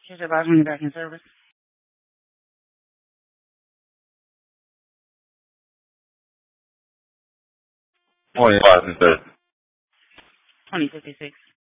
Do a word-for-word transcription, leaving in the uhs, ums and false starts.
Here's your advisor when you're back in service. twenty-five and thirty. twenty fifty-six.